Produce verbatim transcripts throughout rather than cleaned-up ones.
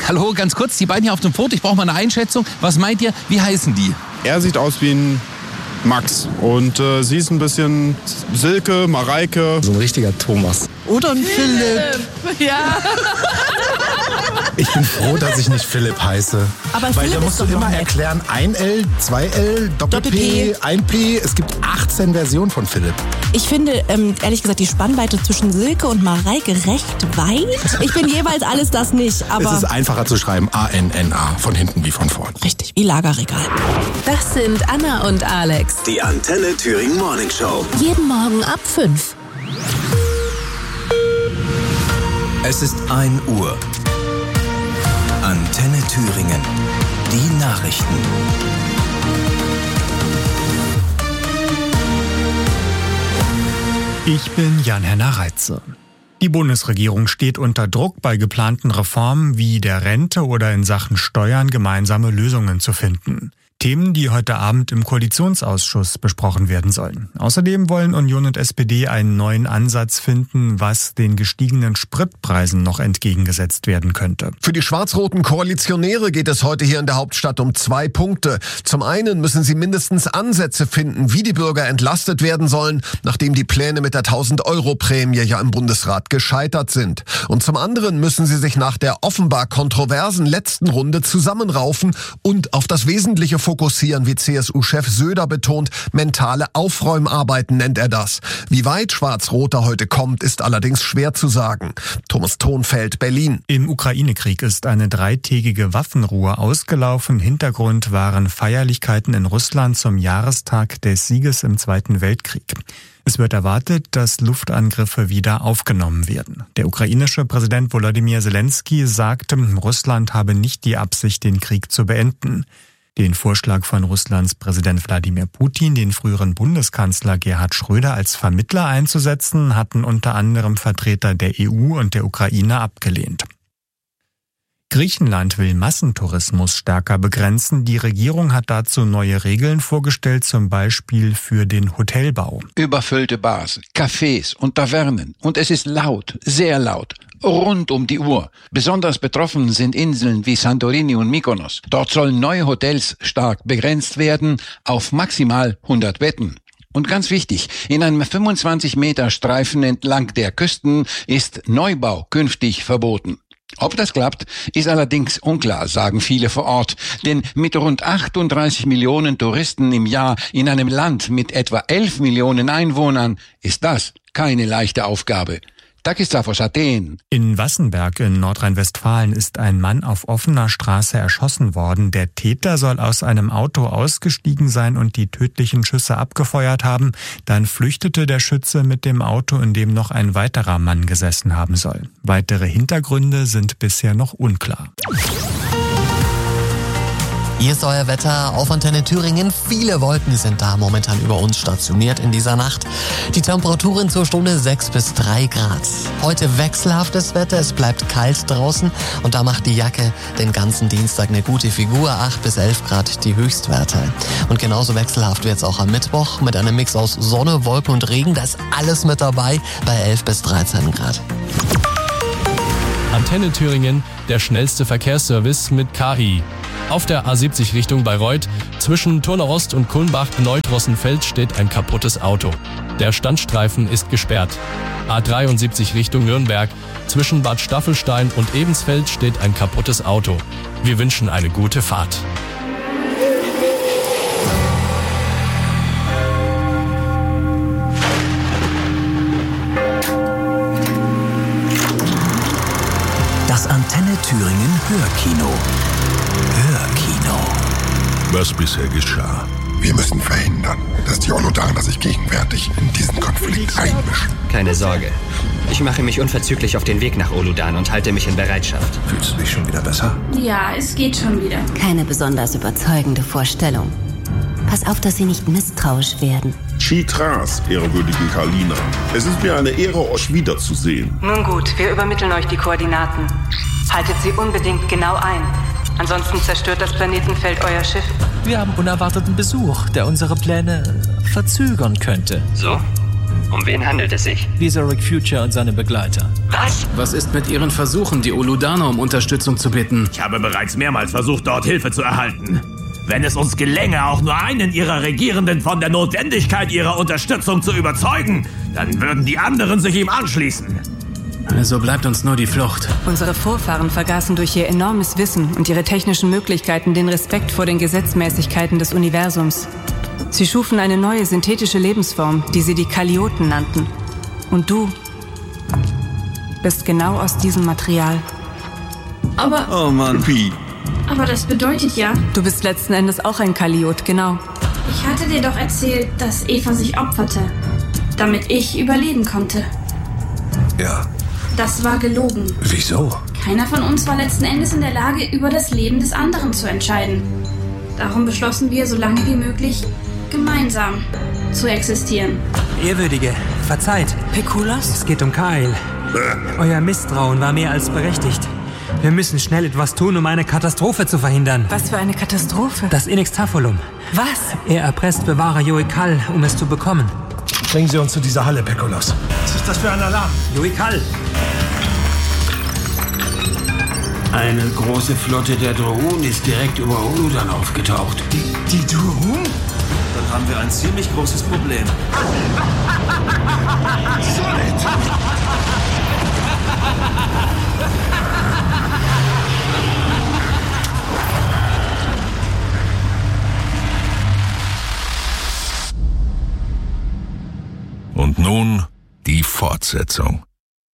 Hallo, ganz kurz, die beiden hier auf dem Foto, ich brauche mal eine Einschätzung. Was meint ihr, wie heißen die? Er sieht aus wie ein Max und äh, sie ist ein bisschen Silke, Mareike. So ein richtiger Thomas. Oder ein Philipp. Philipp. Ja. Ich bin froh, dass ich nicht Philipp heiße. Aber Weil Philipp da musst ist du doch immer noch nett. erklären, ein L, zwei L, Doppel-P, Doppel-P. ein P. Es gibt achtzehn Versionen von Philipp. Ich finde, ähm, ehrlich gesagt, die Spannweite zwischen Silke und Mareike recht weit. Ich bin jeweils alles das nicht, aber... Es ist einfacher zu schreiben, A N N A, von hinten wie von vorn. Richtig, wie Lagerregal. Das sind Anna und Alex. Die Antenne Thüringen Morning Show. Jeden Morgen ab fünf. Es ist ein Uhr. Antenne Thüringen. Die Nachrichten. Ich bin Jan-Henner Reitze. Die Bundesregierung steht unter Druck, bei geplanten Reformen wie der Rente oder in Sachen Steuern gemeinsame Lösungen zu finden. Themen, die heute Abend im Koalitionsausschuss besprochen werden sollen. Außerdem wollen Union und S P D einen neuen Ansatz finden, was den gestiegenen Spritpreisen noch entgegengesetzt werden könnte. Für die schwarz-roten Koalitionäre geht es heute hier in der Hauptstadt um zwei Punkte. Zum einen müssen sie mindestens Ansätze finden, wie die Bürger entlastet werden sollen, nachdem die Pläne mit der tausend-Euro-Prämie ja im Bundesrat gescheitert sind. Und zum anderen müssen sie sich nach der offenbar kontroversen letzten Runde zusammenraufen und auf das Wesentliche fokussieren. fokussieren, wie C S U-Chef Söder betont. Mentale Aufräumarbeiten nennt er das. Wie weit Schwarz-Rot da heute kommt, ist allerdings schwer zu sagen. Thomas Thonfeld, Berlin. Im Ukraine-Krieg ist eine dreitägige Waffenruhe ausgelaufen. Hintergrund waren Feierlichkeiten in Russland zum Jahrestag des Sieges im Zweiten Weltkrieg. Es wird erwartet, dass Luftangriffe wieder aufgenommen werden. Der ukrainische Präsident Volodymyr Zelensky sagte, Russland habe nicht die Absicht, den Krieg zu beenden. Den Vorschlag von Russlands Präsident Wladimir Putin, den früheren Bundeskanzler Gerhard Schröder als Vermittler einzusetzen, hatten unter anderem Vertreter der E U und der Ukraine abgelehnt. Griechenland will Massentourismus stärker begrenzen. Die Regierung hat dazu neue Regeln vorgestellt, zum Beispiel für den Hotelbau. Überfüllte Bars, Cafés und Tavernen. Und es ist laut, sehr laut. Rund um die Uhr. Besonders betroffen sind Inseln wie Santorini und Mykonos. Dort sollen neue Hotels stark begrenzt werden auf maximal hundert Betten. Und ganz wichtig, in einem fünfundzwanzig Meter Streifen entlang der Küsten ist Neubau künftig verboten. Ob das klappt, ist allerdings unklar, sagen viele vor Ort. Denn mit rund achtunddreißig Millionen Touristen im Jahr in einem Land mit etwa elf Millionen Einwohnern ist das keine leichte Aufgabe. Takis Athen. In Wassenberg in Nordrhein-Westfalen ist ein Mann auf offener Straße erschossen worden. Der Täter soll aus einem Auto ausgestiegen sein und die tödlichen Schüsse abgefeuert haben. Dann flüchtete der Schütze mit dem Auto, in dem noch ein weiterer Mann gesessen haben soll. Weitere Hintergründe sind bisher noch unklar. Hier ist euer Wetter auf Antenne Thüringen. Viele Wolken sind da momentan über uns stationiert in dieser Nacht. Die Temperaturen zur Stunde sechs bis drei Grad. Heute wechselhaftes Wetter, es bleibt kalt draußen und da macht die Jacke den ganzen Dienstag eine gute Figur. acht bis elf Grad die Höchstwerte. Und genauso wechselhaft wird es auch am Mittwoch mit einem Mix aus Sonne, Wolken und Regen. Da ist alles mit dabei bei elf bis dreizehn Grad. Antenne Thüringen, der schnellste Verkehrsservice mit K I. Auf der A siebzig Richtung Bayreuth zwischen Turnerost und Kulmbach-Neudrossenfeld steht ein kaputtes Auto. Der Standstreifen ist gesperrt. A dreiundsiebzig Richtung Nürnberg zwischen Bad Staffelstein und Ebensfeld steht ein kaputtes Auto. Wir wünschen eine gute Fahrt. Das Antenne Thüringen Hörkino. Hörkino. Was bisher geschah. Wir müssen verhindern, dass die Olodaner sich gegenwärtig in diesen Konflikt einmischen. Keine Sorge. Ich mache mich unverzüglich auf den Weg nach Oludan und halte mich in Bereitschaft. Fühlst du dich schon wieder besser? Ja, es geht schon wieder. Keine besonders überzeugende Vorstellung. Pass auf, dass Sie nicht misstrauisch werden. Chitras, ehrwürdigen Karlina. Es ist mir eine Ehre, euch wiederzusehen. Nun gut, wir übermitteln euch die Koordinaten. Haltet sie unbedingt genau ein. Ansonsten zerstört das Planetenfeld euer Schiff. Wir haben unerwarteten Besuch, der unsere Pläne verzögern könnte. So? Um wen handelt es sich? Dieser Rick Future und seine Begleiter. Was? Was ist mit Ihren Versuchen, die Uludaner um Unterstützung zu bitten? Ich habe bereits mehrmals versucht, dort Hilfe zu erhalten. Wenn es uns gelänge, auch nur einen ihrer Regierenden von der Notwendigkeit ihrer Unterstützung zu überzeugen, dann würden die anderen sich ihm anschließen. Also bleibt uns nur die Flucht. Unsere Vorfahren vergaßen durch ihr enormes Wissen und ihre technischen Möglichkeiten den Respekt vor den Gesetzmäßigkeiten des Universums. Sie schufen eine neue synthetische Lebensform, die sie die Kalioten nannten. Und du bist genau aus diesem Material. Aber... Oh Mann, Pi. Aber das bedeutet ja... Du bist letzten Endes auch ein Kaliot, genau. Ich hatte dir doch erzählt, dass Eva sich opferte, damit ich überleben konnte. Ja. Das war gelogen. Wieso? Keiner von uns war letzten Endes in der Lage, über das Leben des anderen zu entscheiden. Darum beschlossen wir, so lange wie möglich gemeinsam zu existieren. Ehrwürdige, verzeiht. Pekulos? Es geht um Kyle. Euer Misstrauen war mehr als berechtigt. Wir müssen schnell etwas tun, um eine Katastrophe zu verhindern. Was für eine Katastrophe? Das Inextafolum. Was? Er erpresst Bewahrer Joikal, um es zu bekommen. Bringen Sie uns zu dieser Halle, Pekulos. Was ist das für ein Alarm? Joikal! Eine große Flotte der Drohnen ist direkt über Uludan aufgetaucht. Die, die Drohnen? Dann haben wir ein ziemlich großes Problem. Solid! Und nun die Fortsetzung.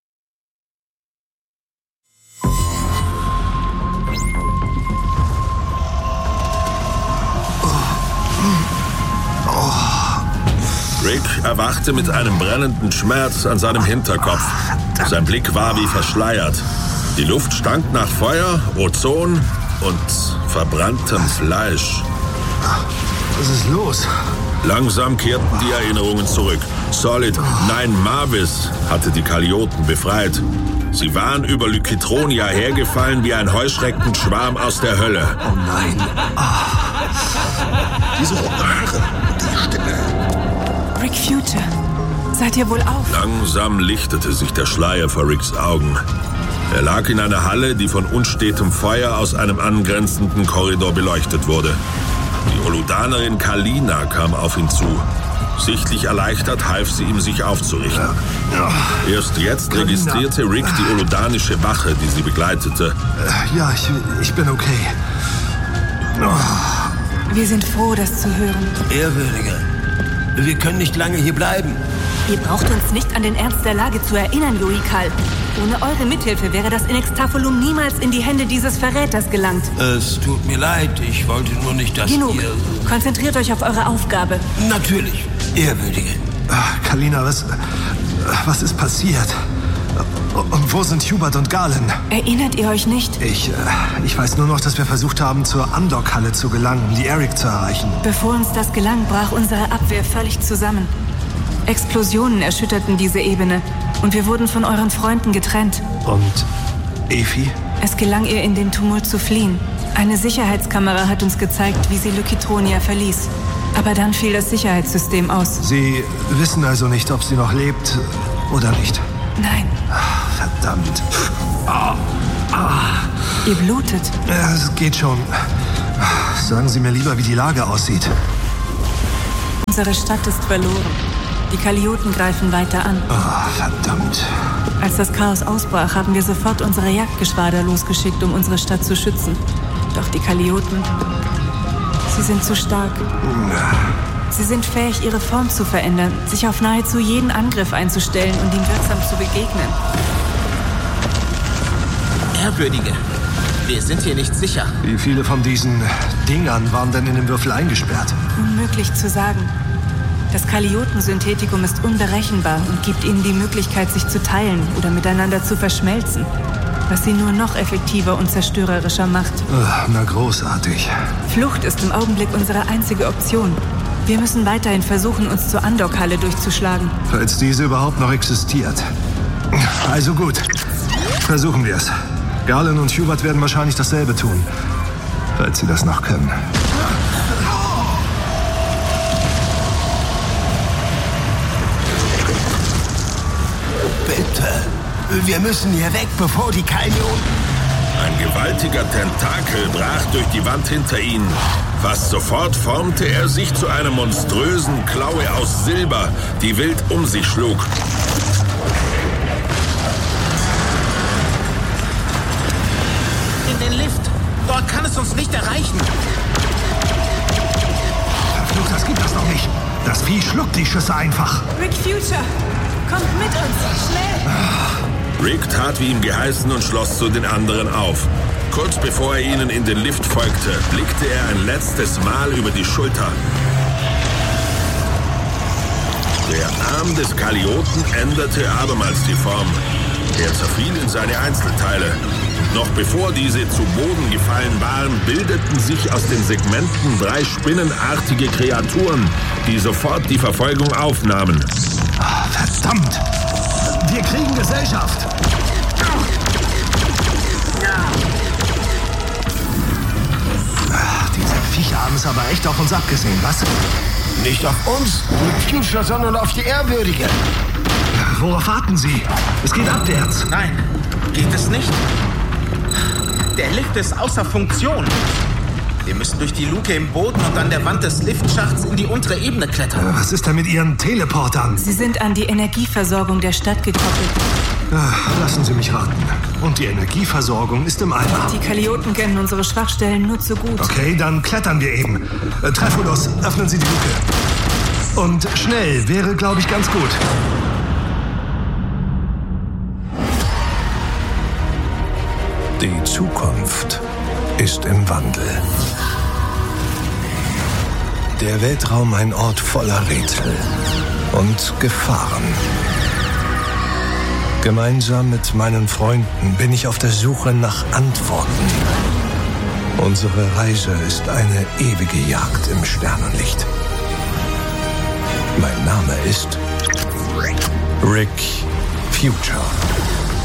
Rick erwachte mit einem brennenden Schmerz an seinem Hinterkopf. Sein Blick war wie verschleiert. Die Luft stank nach Feuer, Ozon und verbranntem Fleisch. Was ist los? Langsam kehrten die Erinnerungen zurück. Solid, nein, Marvis hatte die Kalioten befreit. Sie waren über Lykitronia hergefallen wie ein Heuschreckenschwarm aus der Hölle. Oh nein. Ah. Diese roten Haare, die Stimme. Rick Future, seid ihr wohl auf? Langsam lichtete sich der Schleier vor Ricks Augen. Er lag in einer Halle, die von unstetem Feuer aus einem angrenzenden Korridor beleuchtet wurde. Die Uludanerin Kalina kam auf ihn zu. Sichtlich erleichtert half sie ihm, sich aufzurichten. Erst jetzt registrierte Rick die uludanische Wache, die sie begleitete. Ja, ich, ich bin okay. Wir sind froh, das zu hören. Ehrwürdige, wir können nicht lange hier bleiben. Ihr braucht uns nicht an den Ernst der Lage zu erinnern, Joikal. Ohne eure Mithilfe wäre das Inextafolum niemals in die Hände dieses Verräters gelangt. Es tut mir leid, ich wollte nur nicht, dass Genug. ihr... Konzentriert euch auf eure Aufgabe. Natürlich, Ehrwürdige. Kalina, was, was ist passiert? Und wo sind Hubert und Galen? Erinnert ihr euch nicht? Ich, ich weiß nur noch, dass wir versucht haben, zur Undock-Halle zu gelangen, um die Eric zu erreichen. Bevor uns das gelang, brach unsere Abwehr völlig zusammen. Explosionen erschütterten diese Ebene und wir wurden von euren Freunden getrennt. Und Efi? Es gelang ihr, in den Tumult zu fliehen. Eine Sicherheitskamera hat uns gezeigt, wie sie Lykitronia verließ. Aber dann fiel das Sicherheitssystem aus. Sie wissen also nicht, ob sie noch lebt oder nicht? Nein. Verdammt. Ah. Ah. Ihr blutet. Ja, es geht schon. Sagen Sie mir lieber, wie die Lage aussieht. Unsere Stadt ist verloren. Die Kalioten greifen weiter an. Oh, verdammt. Als das Chaos ausbrach, haben wir sofort unsere Jagdgeschwader losgeschickt, um unsere Stadt zu schützen. Doch die Kalioten, sie sind zu stark. Sie sind fähig, ihre Form zu verändern, sich auf nahezu jeden Angriff einzustellen und ihm wirksam zu begegnen. Ehrwürdige, wir sind hier nicht sicher. Wie viele von diesen Dingern waren denn in dem Würfel eingesperrt? Unmöglich zu sagen. Das Kaliotensynthetikum ist unberechenbar und gibt ihnen die Möglichkeit, sich zu teilen oder miteinander zu verschmelzen, was sie nur noch effektiver und zerstörerischer macht. Ach, na großartig. Flucht ist im Augenblick unsere einzige Option. Wir müssen weiterhin versuchen, uns zur Undock-Halle durchzuschlagen. Falls diese überhaupt noch existiert. Also gut, versuchen wir es. Galen und Hubert werden wahrscheinlich dasselbe tun, falls sie das noch können. Bitte. Wir müssen hier weg, bevor die Kalioten... Ein gewaltiger Tentakel brach durch die Wand hinter ihnen. Fast sofort formte er sich zu einer monströsen Klaue aus Silber, die wild um sich schlug. In den Lift. Dort kann es uns nicht erreichen. Verflucht, das gibt das doch nicht. Das Vieh schluckt die Schüsse einfach. Rick Future, kommt mit uns, schnell! Rick tat wie ihm geheißen und schloss zu den anderen auf. Kurz bevor er ihnen in den Lift folgte, blickte er ein letztes Mal über die Schulter. Der Arm des Kalioten änderte abermals die Form. Er zerfiel in seine Einzelteile. Noch bevor diese zu Boden gefallen waren, bildeten sich aus den Segmenten drei spinnenartige Kreaturen, die sofort die Verfolgung aufnahmen. Verdammt! Wir kriegen Gesellschaft! Diese Viecher haben es aber echt auf uns abgesehen, was? Nicht auf uns, mit Future, sondern auf die Ehrwürdige. Worauf warten Sie? Es geht abwärts. Nein, geht es nicht. Der Lift ist außer Funktion. Wir müssen durch die Luke im Boden und an der Wand des Liftschachts in die untere Ebene klettern. Was ist denn mit Ihren Teleportern? Sie sind an die Energieversorgung der Stadt gekoppelt. Ach, lassen Sie mich raten. Und die Energieversorgung ist im Eimer. Die Kalioten kennen unsere Schwachstellen nur zu gut. Okay, dann klettern wir eben. Äh, Trefulos, öffnen Sie die Luke. Und schnell wäre, glaube ich, ganz gut. Die Zukunft ist im Wandel. Der Weltraum ein Ort voller Rätsel und Gefahren. Gemeinsam mit meinen Freunden bin ich auf der Suche nach Antworten. Unsere Reise ist eine ewige Jagd im Sternenlicht. Mein Name ist Rick Future.